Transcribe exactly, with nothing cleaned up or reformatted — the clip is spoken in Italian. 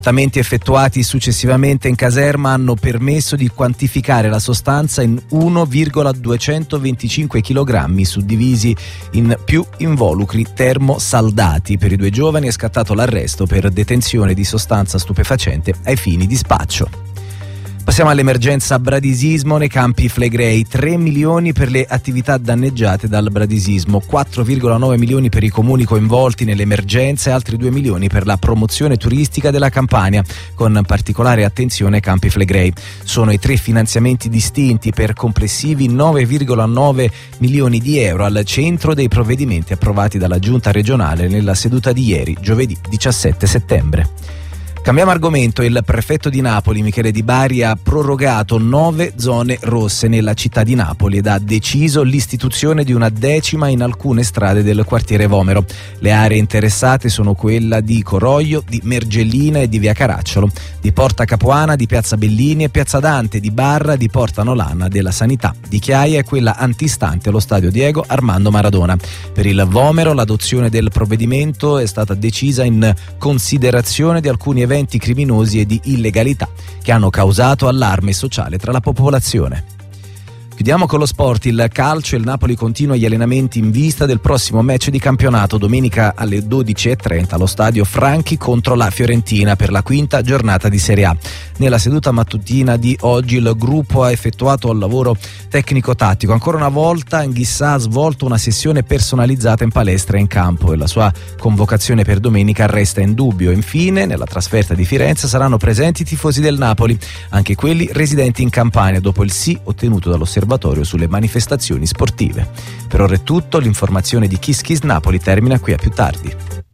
Trattamenti effettuati successivamente in caserma hanno permesso di quantificare la sostanza in uno virgola duecentoventicinque chilogrammi suddivisi in più involucri termosaldati. Per i due giovani è scattato l'arresto per detenzione di sostanza stupefacente ai fini di spaccio. Passiamo all'emergenza bradisismo nei campi Flegrei. tre milioni per le attività danneggiate dal bradisismo, quattro virgola nove milioni per i comuni coinvolti nell'emergenza e altri due milioni per la promozione turistica della Campania, con particolare attenzione ai campi Flegrei. Sono i tre finanziamenti distinti per complessivi nove virgola nove milioni di euro al centro dei provvedimenti approvati dalla Giunta regionale nella seduta di ieri, giovedì diciassette settembre. Cambiamo argomento. Il prefetto di Napoli, Michele Di Bari, ha prorogato nove zone rosse nella città di Napoli ed ha deciso l'istituzione di una decima in alcune strade del quartiere Vomero. Le aree interessate sono quella di Coroglio, di Mergellina e di Via Caracciolo, di Porta Capuana, di Piazza Bellini e Piazza Dante, di Barra, di Porta Nolana, della Sanità, di Chiaia e quella antistante allo stadio Diego Armando Maradona. Per il Vomero l'adozione del provvedimento è stata decisa in considerazione di alcuni eventi eventi criminosi e di illegalità che hanno causato allarme sociale tra la popolazione. Chiudiamo con lo sport. Il calcio. Il Napoli continua gli allenamenti in vista del prossimo match di campionato domenica alle dodici e trenta allo stadio Franchi contro la Fiorentina per la quinta giornata di Serie A. Nella seduta mattutina di oggi il gruppo ha effettuato il lavoro tecnico-tattico. Ancora una volta Anghissà ha svolto una sessione personalizzata in palestra e in campo e la sua convocazione per domenica resta in dubbio. Infine, nella trasferta di Firenze saranno presenti i tifosi del Napoli, anche quelli residenti in Campania, dopo il sì ottenuto dall'osservatorio sulle manifestazioni sportive. Per ora è tutto. L'informazione di Kiss Kiss Napoli termina qui, a più tardi.